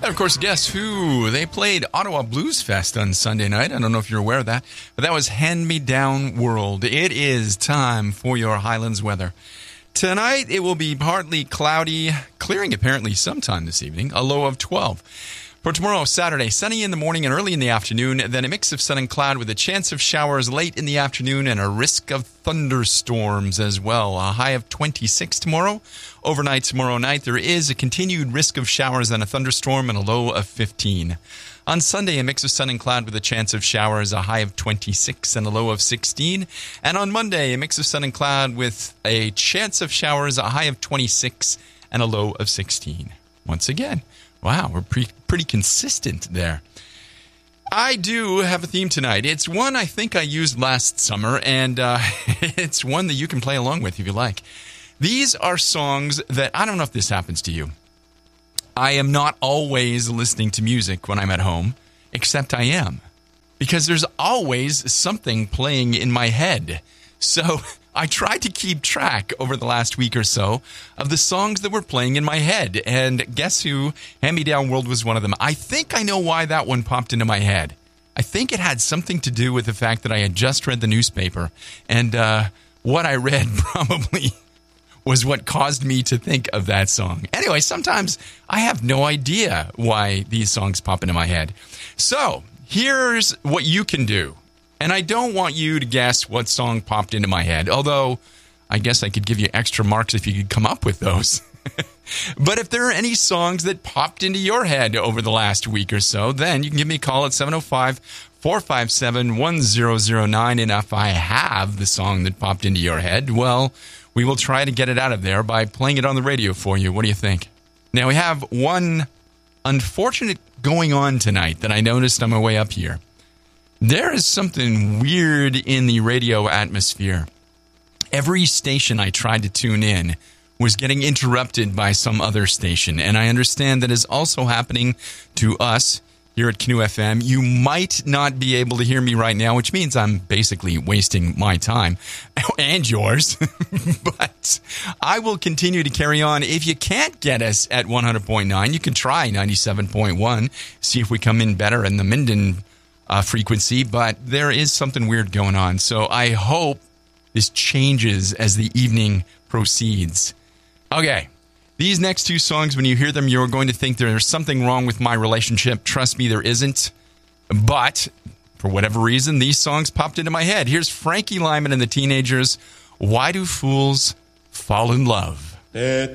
And of course, guess who? They played Ottawa Blues Fest on Sunday night. I don't know if you're aware of that, but that was Hand Me Down World. It is time for your Highlands weather. Tonight, it will be partly cloudy, clearing apparently sometime this evening, a low of 12. For tomorrow, Saturday, sunny in the morning and early in the afternoon, then a mix of sun and cloud with a chance of showers late in the afternoon and a risk of thunderstorms as well. A high of 26 tomorrow. Overnight tomorrow night, there is a continued risk of showers and a thunderstorm and a low of 15. On Sunday, a mix of sun and cloud with a chance of showers, a high of 26 and a low of 16. And on Monday, a mix of sun and cloud with a chance of showers, a high of 26 and a low of 16. Once again, wow, we're pretty consistent there. I do have a theme tonight. It's one I think I used last summer, and it's one that you can play along with if you like. These are songs that, I don't know if this happens to you. I am not always listening to music when I'm at home, except I am. Because there's always something playing in my head. So I tried to keep track over the last week or so of the songs that were playing in my head. And guess who? Hand Me Down World was one of them. I think I know why that one popped into my head. I think it had something to do with the fact that I had just read the newspaper. And what I read probably was what caused me to think of that song. Anyway, sometimes I have no idea why these songs pop into my head. So here's what you can do. And I don't want you to guess what song popped into my head, although I guess I could give you extra marks if you could come up with those. But if there are any songs that popped into your head over the last week or so, then you can give me a call at 705-457-1009. And if I have the song that popped into your head, well, we will try to get it out of there by playing it on the radio for you. What do you think? Now, we have one unfortunate going on tonight that I noticed on my way up here. There is something weird in the radio atmosphere. Every station I tried to tune in was getting interrupted by some other station, and I understand that is also happening to us here at Canoe FM. You might not be able to hear me right now, which means I'm basically wasting my time and yours. But I will continue to carry on. If you can't get us at 100.9, you can try 97.1, see if we come in better in the Minden frequency, but there is something weird going on. So I hope this changes as the evening proceeds. Okay. These next two songs, when you hear them, you're going to think there's something wrong with my relationship. Trust me, there isn't. But for whatever reason, these songs popped into my head. Here's Frankie Lyman and the Teenagers. Why Do Fools Fall in Love?